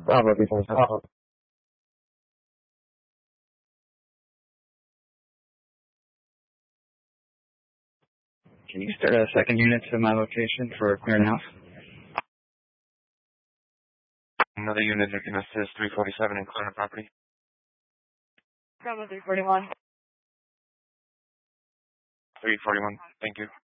Bravo, 327. Can you start a second unit to my location for clearing house? Another unit that can assist 347 in clearing the property. Bravo 341. 341, thank you.